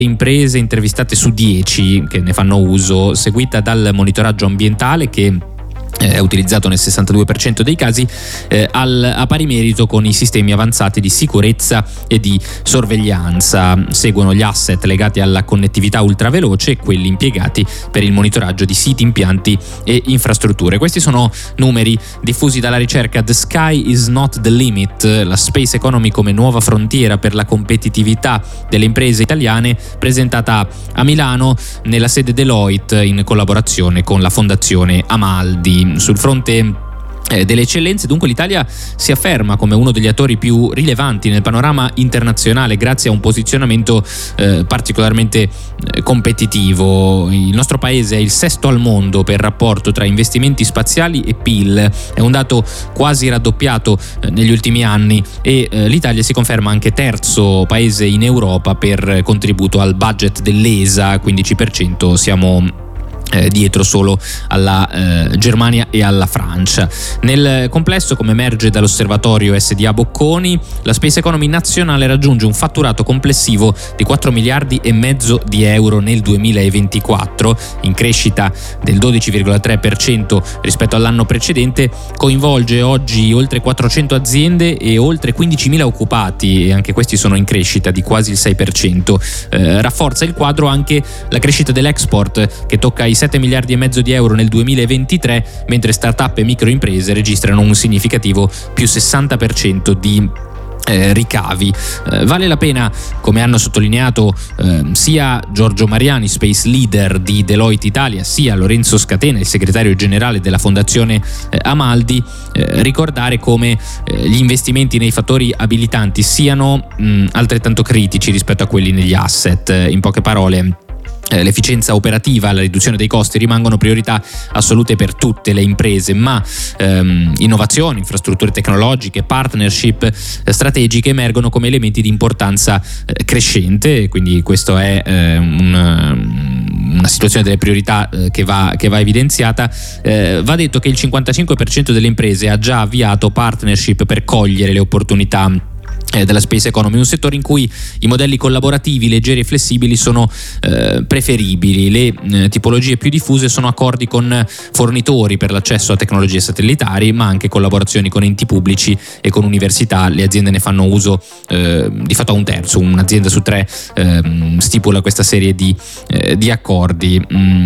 imprese intervistate su 10 che ne fanno uso, seguita dal monitoraggio ambientale che è utilizzato nel 62% dei casi, a pari merito con i sistemi avanzati di sicurezza e di sorveglianza. Seguono gli asset legati alla connettività ultraveloce e quelli impiegati per il monitoraggio di siti, impianti e infrastrutture. Questi sono numeri diffusi dalla ricerca The Sky is not the limit, la space economy come nuova frontiera per la competitività delle imprese italiane, presentata a Milano nella sede Deloitte in collaborazione con la Fondazione Amaldi. Sul fronte delle eccellenze, dunque, l'Italia si afferma come uno degli attori più rilevanti nel panorama internazionale grazie a un posizionamento particolarmente competitivo. Il nostro paese è il sesto al mondo per rapporto tra investimenti spaziali e PIL, è un dato quasi raddoppiato negli ultimi anni, e l'Italia si conferma anche terzo paese in Europa per contributo al budget dell'ESA, 15%, siamo dietro solo alla Germania e alla Francia. Nel complesso, come emerge dall'osservatorio SDA Bocconi, la space economy nazionale raggiunge un fatturato complessivo di 4 miliardi e mezzo di euro nel 2024, in crescita del 12,3% rispetto all'anno precedente, coinvolge oggi oltre 400 aziende e oltre 15.000 occupati, e anche questi sono in crescita di quasi il 6%. Rafforza il quadro anche la crescita dell'export, che tocca i 7 miliardi e mezzo di euro nel 2023, mentre start-up e microimprese registrano un significativo più 60% di ricavi. Vale la pena, come hanno sottolineato sia Giorgio Mariani, Space Leader di Deloitte Italia, sia Lorenzo Scatena, il segretario generale della Fondazione Amaldi, ricordare come gli investimenti nei fattori abilitanti siano altrettanto critici rispetto a quelli negli asset. In poche parole, l'efficienza operativa, la riduzione dei costi rimangono priorità assolute per tutte le imprese, ma innovazioni, infrastrutture tecnologiche, partnership strategiche emergono come elementi di importanza crescente. Quindi questo è una situazione delle priorità che va evidenziata. Va detto che il 55% delle imprese ha già avviato partnership per cogliere le opportunità della space economy, un settore in cui i modelli collaborativi leggeri e flessibili sono preferibili. Le tipologie più diffuse sono accordi con fornitori per l'accesso a tecnologie satellitari, ma anche collaborazioni con enti pubblici e con università. Le aziende ne fanno uso di fatto a un terzo, un'azienda su 3 stipula questa serie di accordi.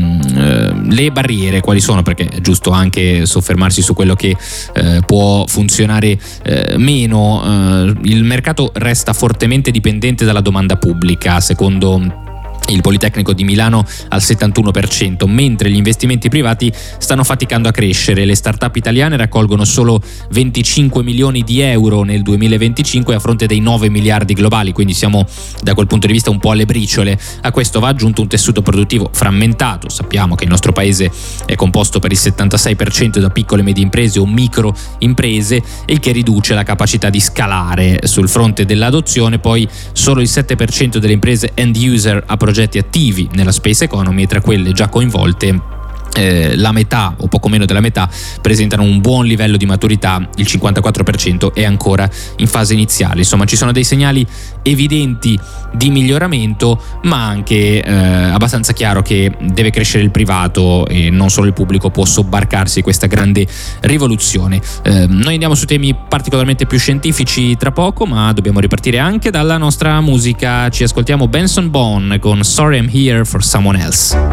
Le barriere quali sono? Perché è giusto anche soffermarsi su quello che può funzionare meno. Il mercato resta fortemente dipendente dalla domanda pubblica, secondo il Politecnico di Milano al 71%, mentre gli investimenti privati stanno faticando a crescere. Le start-up italiane raccolgono solo 25 milioni di euro nel 2025 a fronte dei 9 miliardi globali, quindi siamo da quel punto di vista un po' alle briciole. A questo va aggiunto un tessuto produttivo frammentato. Sappiamo che il nostro paese è composto per il 76% da piccole e medie imprese o micro imprese, il che riduce la capacità di scalare. Sul fronte dell'adozione, poi, solo il 7% delle imprese end user ha progetti attivi nella space economy, e tra quelle già coinvolte la metà o poco meno della metà presentano un buon livello di maturità, il 54% è ancora in fase iniziale. Insomma, ci sono dei segnali evidenti di miglioramento, ma anche abbastanza chiaro che deve crescere il privato e non solo il pubblico può sobbarcarsi questa grande rivoluzione. Noi andiamo su temi particolarmente più scientifici tra poco, ma dobbiamo ripartire anche dalla nostra musica. Ci ascoltiamo Benson Boone con Sorry I'm Here for Someone Else.